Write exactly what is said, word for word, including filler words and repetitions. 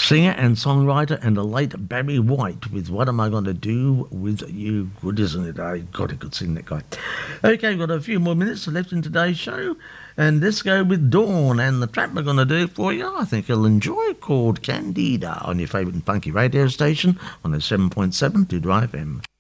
Singer and songwriter and the late Barry White with What Am I Gonna Do With You? Good, isn't it? I God, he could sing, that guy. Okay, we've got a few more minutes left in today's show, and let's go with Dawn and the track we're going to do for you. I think you'll enjoy, called Candida, on your favourite funky radio station on the seven point seven to Drive F M.